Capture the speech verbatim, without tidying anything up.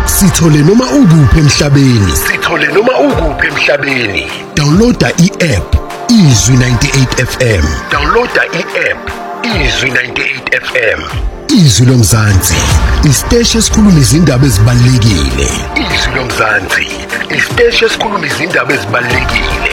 Sithole noma ukuphi emhlabeni. Sithole noma ukuphi emhlabeni. Downloada i-app Izwi ninety-eight F M. Downloada i-app Izwi ninety-eight F M. Izwi lomzansi, isiteshi esikhuluma izindaba ezibalulekile. Izwi lomzansi, isiteshi esikhuluma izindaba ezibalulekile.